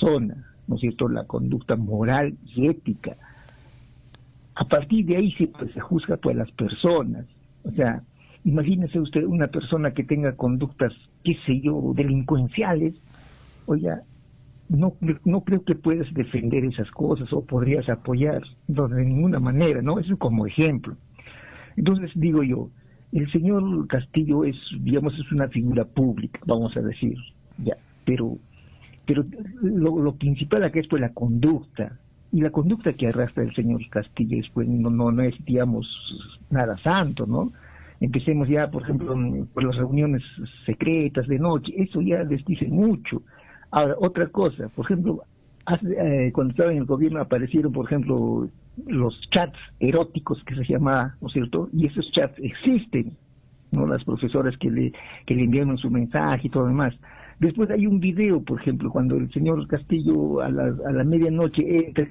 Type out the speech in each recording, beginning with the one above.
persona, ¿no es cierto?, la conducta moral y ética. A partir de ahí se juzga pues, a las personas. O sea, imagínese usted una persona que tenga conductas, qué sé yo, delincuenciales. Oiga, no creo que puedas defender esas cosas o podrías apoyar de ninguna manera, ¿no? Eso como ejemplo. Entonces digo yo, el señor Castillo es, digamos, es una figura pública, vamos a decir, ya, pero lo principal acá es pues la conducta, y la conducta que arrastra el señor Castillo es, pues, no es, digamos, nada santo, ¿no? Empecemos ya, por ejemplo, por las reuniones secretas de noche, eso ya les dice mucho. Ahora, otra cosa, por ejemplo, cuando estaba en el gobierno aparecieron, por ejemplo, los chats eróticos que se llama, ¿no es cierto? Y esos chats existen, ¿no? Las profesoras que le enviaron su mensaje y todo lo demás. Después hay un video, por ejemplo, cuando el señor Castillo a la medianoche entra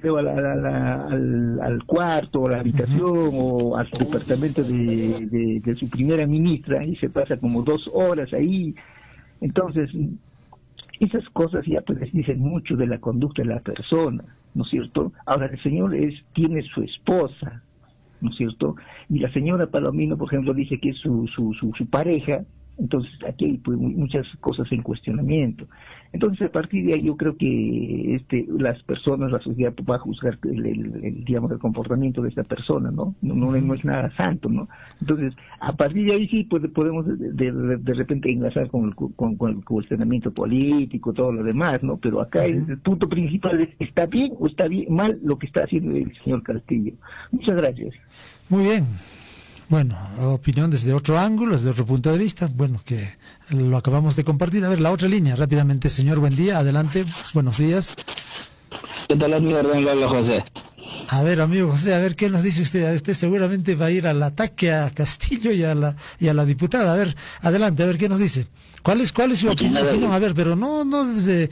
al cuarto, o a la habitación, o a su departamento de su primera ministra, y se pasa como 2 horas ahí. Entonces, esas cosas ya pues les dicen mucho de la conducta de la persona, ¿no es cierto? Ahora, el señor tiene su esposa, ¿no es cierto? Y la señora Palomino, por ejemplo, dice que es su pareja. Entonces aquí hay pues, muchas cosas en cuestionamiento. Entonces a partir de ahí yo creo que las personas, la sociedad va a juzgar digamos, el comportamiento de esta persona, ¿no? No es nada santo, ¿no? Entonces a partir de ahí sí podemos de repente enlazar con el cuestionamiento político, todo lo demás, ¿no? Pero acá el punto principal es, ¿está bien o está mal lo que está haciendo el señor Castillo? Muchas gracias. Muy bien. Bueno, opinión desde otro ángulo, desde otro punto de vista, bueno, que lo acabamos de compartir. A ver, la otra línea, rápidamente, señor, buen día, adelante, buenos días. ¿Qué tal, amigo Hernán José? A ver, amigo José, a ver, ¿qué nos dice usted? Usted seguramente va a ir al ataque a Castillo y a la diputada. A ver, adelante, a ver, ¿qué nos dice? ¿Cuál es su opinión? A ver, pero no desde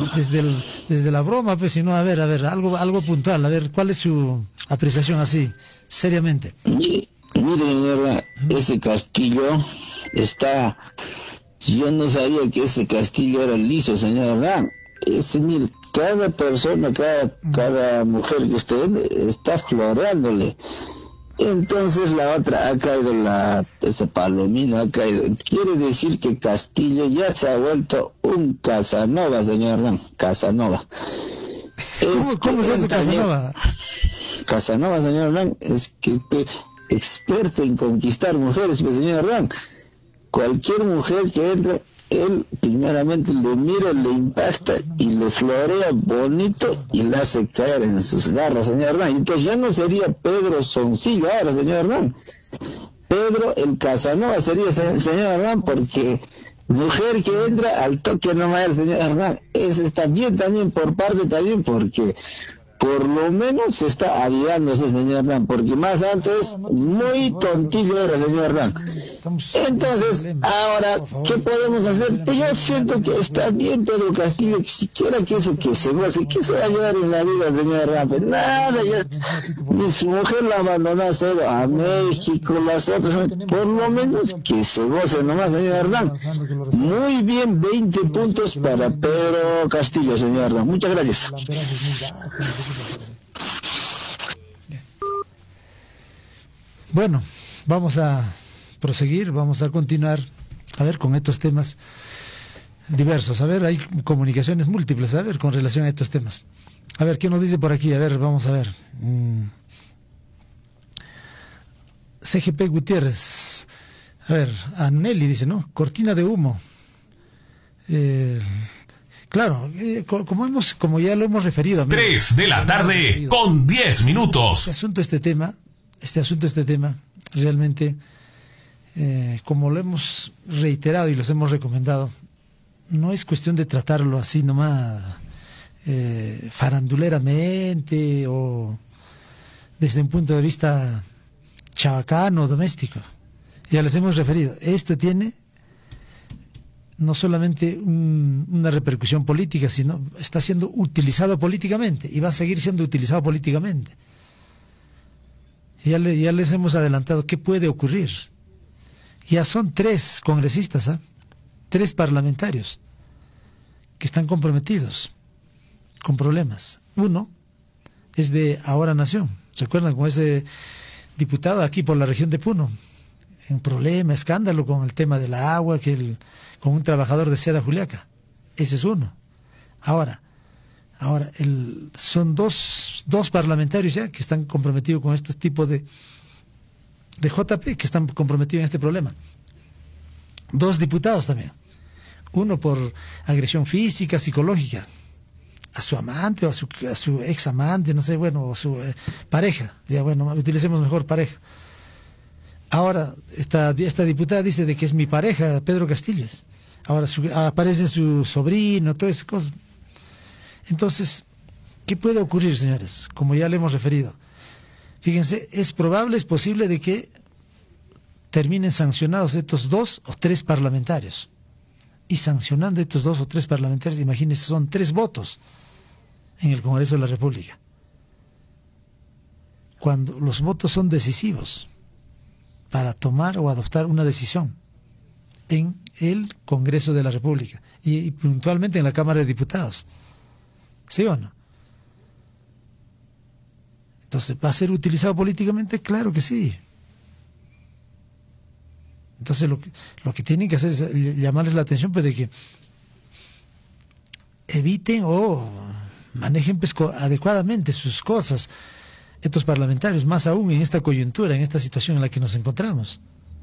la broma, pues, sino, a ver, algo puntual. A ver, ¿cuál es su apreciación así, seriamente? Mire, señora, ese Castillo está... Yo no sabía que ese Castillo era liso, señor Hernán. Mire, cada persona, cada mujer que está floreándole. Entonces la otra ha caído, esa Palomino ha caído. Quiere decir que Castillo ya se ha vuelto un Casanova, señor Hernán. Casanova. ¿Cómo es eso, Casanova? Casanova, señor Hernán, es que... experto en conquistar mujeres, pues, señor Hernán. Cualquier mujer que entre, él primeramente le mira, le impacta y le florea bonito y la hace caer en sus garras, señor Hernán. Entonces ya no sería Pedro Soncillo ahora, señor Hernán. Pedro el Casanova sería, señor Hernán, porque mujer que entra al toque nomás, señor Hernán. Eso está bien también por parte también, porque por lo menos se está avivándose, señor Hernán, porque más antes muy tontillo era, señor Hernán. Entonces, ahora, ¿qué podemos hacer? Pues yo siento que está bien Pedro Castillo, que siquiera que se goce, ¿qué se va a llevar en la vida, señor Hernán? Pues nada, ni su mujer la abandonó a México, las otras, por lo menos que se goce nomás, señor Hernán. Muy bien, 20 puntos para Pedro Castillo, señor Hernán. Muchas gracias. Bueno, vamos a proseguir, vamos a continuar, a ver, con estos temas diversos. A ver, hay comunicaciones múltiples, a ver, con relación a estos temas. A ver, ¿qué nos dice por aquí? A ver, vamos a ver. CGP Gutiérrez. A ver, a Nelly dice, ¿no? Cortina de humo. Claro, como ya lo hemos referido. Amigo, 3 de la tarde con 10 minutos. Este tema, realmente, como lo hemos reiterado y los hemos recomendado, no es cuestión de tratarlo así nomás faranduleramente o desde un punto de vista chabacano, doméstico. Ya les hemos referido, esto tiene no solamente una repercusión política, sino está siendo utilizado políticamente y va a seguir siendo utilizado políticamente. Ya les hemos adelantado qué puede ocurrir. Ya son 3 congresistas, 3 parlamentarios que están comprometidos con problemas. Uno es de Ahora Nación. ¿Recuerdan con ese diputado aquí por la región de Puno? Un problema, escándalo con el tema del agua, con un trabajador de Seda Juliaca. Ese es uno. Ahora son dos parlamentarios ya que están comprometidos con este tipo de JP, que están comprometidos en este problema. 2 diputados también. Uno por agresión física, psicológica, a su amante o a su ex amante, no sé, bueno, o su pareja. Ya bueno, utilicemos mejor pareja. Ahora, esta diputada dice de que es mi pareja, Pedro Castilles. Ahora aparece su sobrino, todas esas cosas. Entonces, ¿qué puede ocurrir, señores? Como ya le hemos referido. Fíjense, es posible de que terminen sancionados estos 2 o 3 parlamentarios. Y sancionando estos 2 o 3 parlamentarios, imagínense, son 3 votos en el Congreso de la República. Cuando los votos son decisivos para tomar o adoptar una decisión en el Congreso de la República y puntualmente en la Cámara de Diputados. ¿Sí o no? Entonces, ¿va a ser utilizado políticamente? Claro que sí. Entonces, lo que tienen que hacer es llamarles la atención, pues, de que eviten o manejen pues, adecuadamente sus cosas, estos parlamentarios, más aún en esta coyuntura, en esta situación en la que nos encontramos.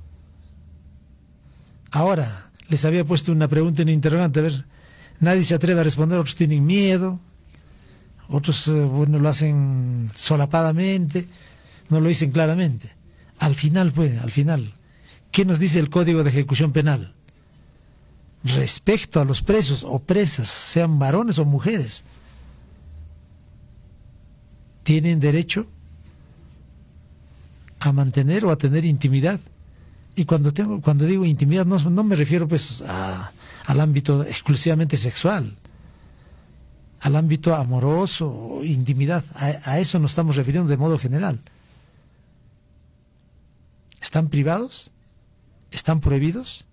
Ahora, les había puesto una pregunta en interrogante, a ver, nadie se atreve a responder, otros tienen miedo, otros, bueno, lo hacen solapadamente, no lo dicen claramente. Al final, ¿qué nos dice el Código de Ejecución Penal? Respecto a los presos o presas, sean varones o mujeres, tienen derecho a mantener o a tener intimidad. Y cuando digo intimidad, no me refiero pues al ámbito exclusivamente sexual, al ámbito amoroso o intimidad. A eso nos estamos refiriendo de modo general. ¿Están privados? ¿Están prohibidos?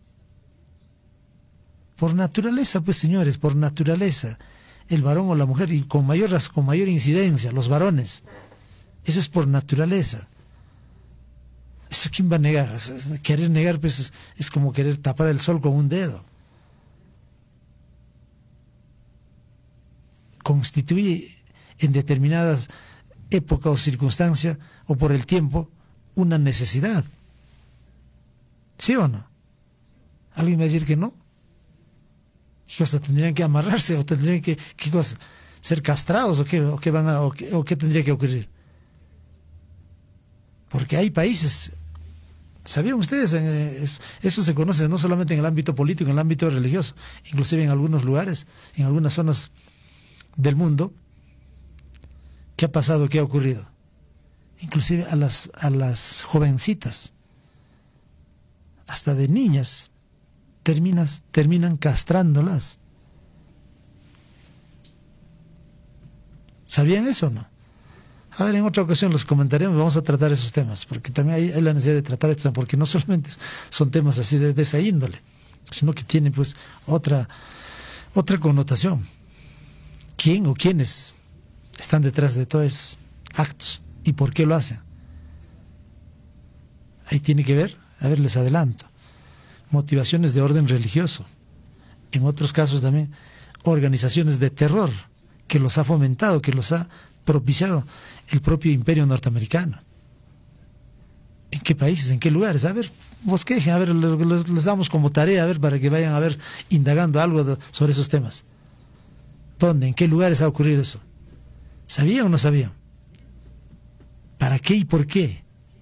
Por naturaleza, pues señores, por naturaleza, el varón o la mujer, y con mayor incidencia, los varones, eso es por naturaleza. ¿Eso quién va a negar? Querer negar pues es como querer tapar el sol con un dedo. Constituye en determinadas épocas o circunstancias o por el tiempo una necesidad. ¿Sí o no? ¿Alguien va a decir que no? ¿Qué cosa? ¿Tendrían que amarrarse o tendrían que qué cosa? ¿Ser castrados o qué tendría que ocurrir? Porque hay países, ¿sabían ustedes? Eso se conoce no solamente en el ámbito político, en el ámbito religioso, inclusive en algunos lugares, en algunas zonas del mundo. ¿Qué ha pasado? ¿Qué ha ocurrido? Inclusive a las jovencitas, hasta de niñas, terminan castrándolas. ¿Sabían eso o no? A ver, en otra ocasión los comentaremos, vamos a tratar esos temas, porque también hay la necesidad de tratar esto, porque no solamente son temas así de esa índole, sino que tienen pues otra connotación. ¿Quién o quiénes están detrás de todos esos actos y por qué lo hacen? Ahí tiene que ver, a ver, les adelanto, motivaciones de orden religioso, en otros casos también organizaciones de terror que los ha fomentado, que los ha propiciado el propio imperio norteamericano. ¿En qué países, en qué lugares? A ver, bosquejen, a ver, les damos como tarea, a ver, para que vayan a ver, indagando algo sobre esos temas. ¿Dónde, en qué lugares ha ocurrido eso? ¿Sabían o no sabían? ¿Para qué y por qué?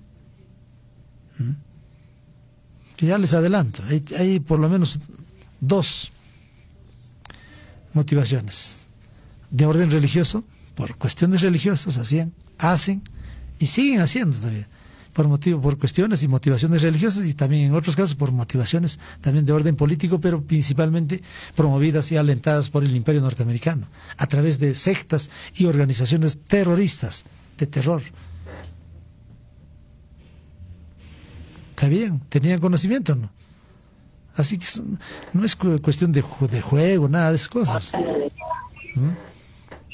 Ya les adelanto, hay por lo menos 2 motivaciones. De orden religioso, por cuestiones religiosas hacen y siguen haciendo todavía, por cuestiones y motivaciones religiosas, y también en otros casos por motivaciones también de orden político, pero principalmente promovidas y alentadas por el imperio norteamericano, a través de sectas y organizaciones terroristas, de terror. ¿Sabían? ¿Tenían conocimiento o no? Así que no es cuestión de juego, nada de esas cosas.